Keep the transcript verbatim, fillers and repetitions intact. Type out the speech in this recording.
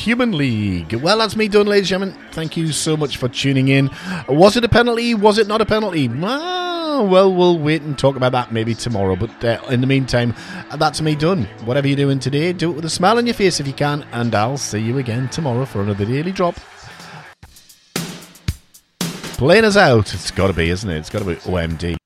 Human League. Well, that's me done, ladies and gentlemen. Thank you so much for tuning in. Was it a penalty? Was it not a penalty? Ah, well, we'll wait and talk about that maybe tomorrow. But uh, in the meantime, that's me done. Whatever you're doing today, do it with a smile on your face if you can. And I'll see you again tomorrow for another Daily Drop. Playing us out. It's got to be, isn't it? It's got to be O M D.